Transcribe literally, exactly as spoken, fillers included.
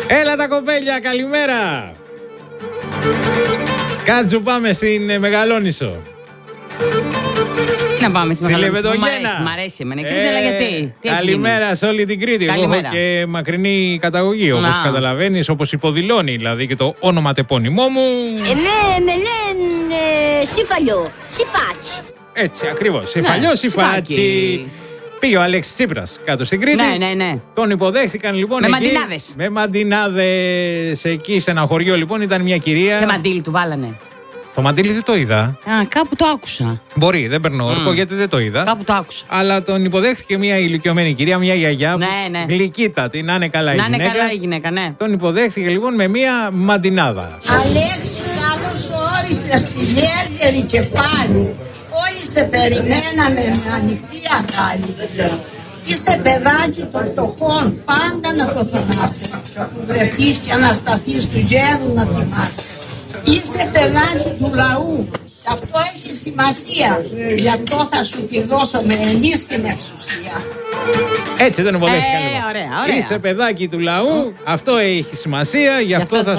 Έλα τα κοπέλια, καλημέρα. Κάτσου, πάμε στην Μεγαλόνισσο. Να πάμε στη Μεγαλόνισσο. Μ' αρέσει, μ' αρέσει εμένα. Κρήτη, αλλά γιατί. Τι καλημέρα σε όλη την Κρήτη. Εγώ έχω και μακρινή καταγωγή, όπως καταλαβαίνεις, όπως υποδηλώνει δηλαδή και το ονοματεπώνυμό μου. Εμέ με λένε Σιφαλιό, Σιφάτσι. Έτσι, ακριβώς. Σιφαλιό, Σιφάτσι. Πήγε ο Αλέξης Τσίπρας κάτω στην Κρήτη. Ναι, ναι, ναι. Τον υποδέχθηκαν λοιπόν. Με εκεί, μαντινάδες. Με μαντινάδες. Εκεί σε ένα χωριό λοιπόν ήταν μια κυρία. Σε μαντίλι του βάλανε. Το μαντίλι δεν το είδα. Α, κάπου το άκουσα. Μπορεί, δεν παίρνω όρκο mm. γιατί δεν το είδα. Κάπου το άκουσα. Αλλά τον υποδέχθηκε μια ηλικιωμένη κυρία, μια γιαγιά. Ναι, ναι. Γλυκύτατη, να είναι καλά η να γυναίκα. Να είναι καλά η γυναίκα, ναι. Τον υποδέχθηκε λοιπόν με μια μαντινάδα. Αλέξη, καλώς όρισες στη Γέργερη και πάλι. Όλοι σε περιμέναμε με ανοιχτή αγκάλη. Είσαι παιδάκι των φτωχών, πάντα να το θυμάσαι. Που βρεθείς και να σταθείς του γέρου να θυμάσαι. Είσαι παιδάκι του λαού. Και αυτό έχει σημασία. Γι' αυτό θα σου τη δώσω με ενίσχυ και με εξουσία. Έτσι τον υποδέχτηκαν. Ε, λοιπόν. Ωραία, ωραία. Είσαι παιδάκι του λαού, αυτό έχει σημασία, γι' αυτό θα